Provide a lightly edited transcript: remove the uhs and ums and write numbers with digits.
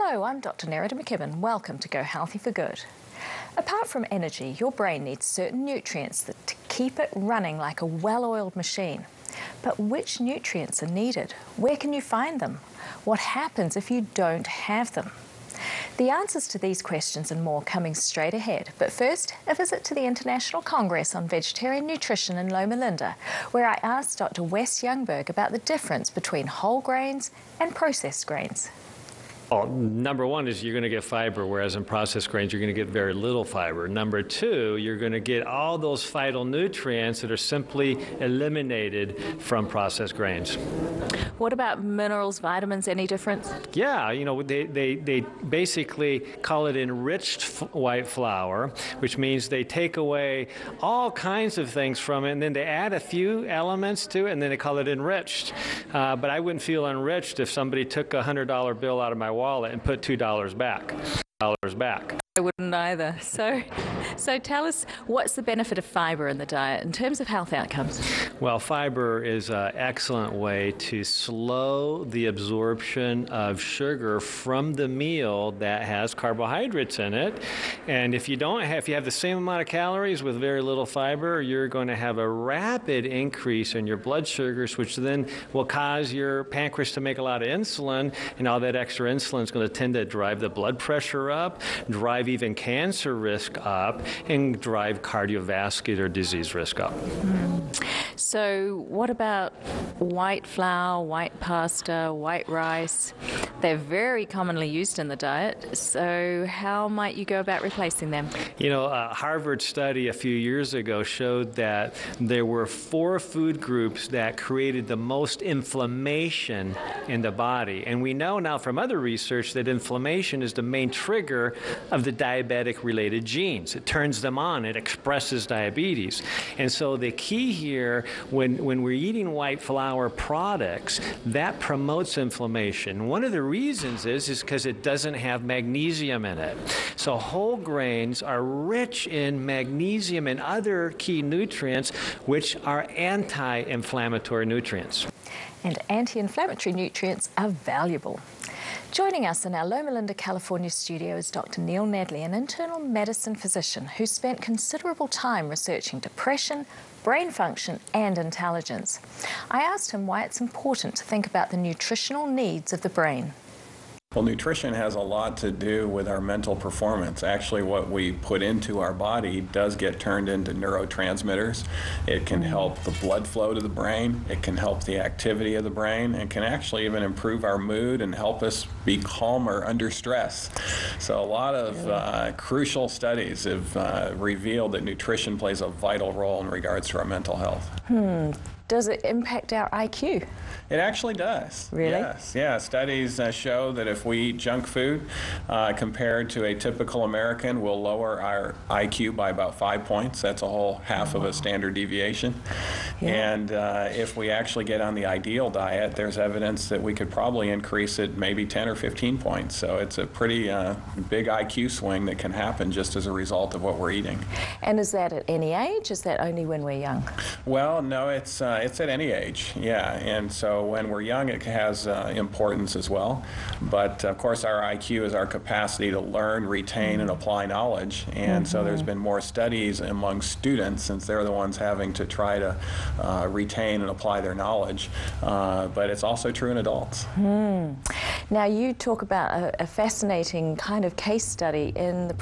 Hello, I'm Dr. Nerida McKibben. Welcome to Go Healthy for Good. Apart from energy, your brain needs certain nutrients to keep it running like a well-oiled machine. But which nutrients are needed? Where can you find them? What happens if you don't have them? The answers to these questions and more coming straight ahead. But first, a visit to the International Congress on Vegetarian Nutrition in Loma Linda, where I asked Dr. Wes Youngberg about the difference between whole grains and processed grains. Well, number one is you're going to get fiber, whereas in processed grains you're going to get very little fiber. Number two, you're going to get all those phytonutrients that are simply eliminated from processed grains. What about minerals, vitamins, any difference? Yeah, you know, they basically call it enriched white flour, which means they take away all kinds of things from it, and then they add a few elements to it, and then they call it enriched. But I wouldn't feel enriched if somebody took a $100 bill out of my wallet and put $2 back. I wouldn't either. So tell us, what's the benefit of fiber in the diet in terms of health outcomes? Well, fiber is an excellent way to slow the absorption of sugar from the meal that has carbohydrates in it. And if you have the same amount of calories with very little fiber, you're going to have a rapid increase in your blood sugars, which then will cause your pancreas to make a lot of insulin, and all that extra insulin is going to tend to drive the blood pressure up, drive even cancer risk up, and drive cardiovascular disease risk up. So what about white flour, white pasta, white rice? They're very commonly used in the diet, so how might you go about replacing them? You know, a Harvard study a few years ago showed that there were 4 food groups that created the most inflammation in the body. And we know now from other research that inflammation is the main trigger of the diabetic-related genes. It turns them on. It expresses diabetes. And so the key here, when we're eating white flour products, that promotes inflammation. One of the reasons is because it doesn't have magnesium in it. So whole grains are rich in magnesium and other key nutrients, which are anti-inflammatory nutrients. And anti-inflammatory nutrients are valuable. Joining us in our Loma Linda, California studio is Dr. Neil Nedley, an internal medicine physician who spent considerable time researching depression, brain function, and intelligence. I asked him why it's important to think about the nutritional needs of the brain. Well, nutrition has a lot to do with our mental performance. Actually, what we put into our body does get turned into neurotransmitters. It can help the blood flow to the brain. It can help the activity of the brain, and can actually even improve our mood and help us be calmer under stress. So a lot of crucial studies have revealed that nutrition plays a vital role in regards to our mental health. Does it impact our IQ? It actually does. Really? Yes. Yeah. Studies show that if we eat junk food compared to a typical American, we'll lower our IQ by about 5 points. That's a whole half of a standard deviation. Yeah. And if we actually get on the ideal diet, there's evidence that we could probably increase it maybe 10 or 15 points. So it's a pretty big IQ swing that can happen just as a result of what we're eating. And is that at any age? Is that only when we're young? Well, no, it's at any age, yeah. And so when we're young, it has importance as well. But of course, our IQ is our capacity to learn, retain, and apply knowledge. And so there's been more studies among students, since they're the ones having to try to retain and apply their knowledge. But it's also true in adults. Now, you talk about a fascinating kind of case study in the